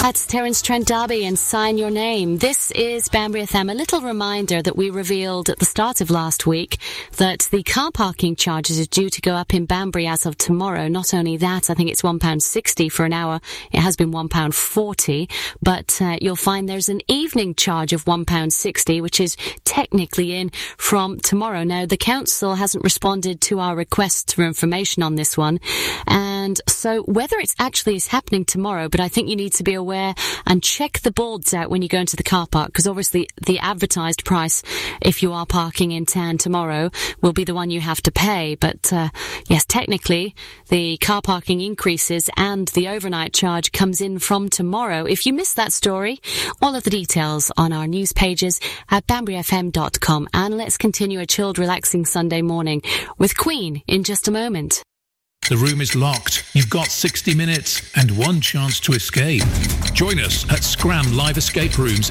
That's Terence Trent D'Arby and Sign Your Name. This is Banbury FM. A little reminder that we revealed at the start of last week that the car parking charges are due to go up in Banbury as of tomorrow. Not only that, I think it's £1.60 for an hour. It has been £1.40, but you'll find there's an evening charge of £1.60, which is technically in from tomorrow. Now, the council hasn't responded to our requests for information on this one, and so whether it's actually is happening tomorrow, but I think you need to be aware and check the boards out when you go into the car park, because obviously the advertised price, if you are parking in town tomorrow, will be the one you have to pay. But yes, technically the car parking increases and the overnight charge comes in from tomorrow. If you missed that story, all of the details on our news pages at banburyfm.com. And let's continue a chilled, relaxing Sunday morning with Queen in just a moment. The room is locked. You've got 60 minutes and one chance to escape. Join us at Scram Live Escape Rooms